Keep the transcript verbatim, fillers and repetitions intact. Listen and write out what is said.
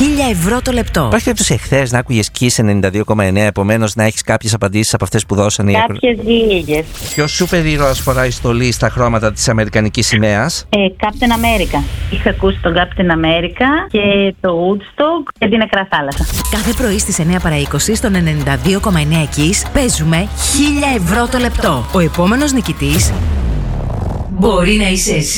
χίλια ευρώ το λεπτό. Υπάρχει περίπτωση εχθές να άκουγες Kiss ενενήντα δύο κόμμα εννέα, επομένως να έχεις κάποιες απαντήσεις από αυτές που δώσανε οι Κάποιες λίγες. Ποιος σούπερ ήρωας φοράει στολή στα χρώματα της Αμερικανικής σημαίας? Ε, Captain America. Είχα ακούσει τον Captain America και το Woodstock και την Νεκρά Θάλασσα. Κάθε πρωί στις εννέα παρά είκοσι στον ενενήντα δύο κόμμα εννέα Kiss παίζουμε χίλια ευρώ το λεπτό. Ο επόμενος νικητής μπορεί να είσαι εσύ.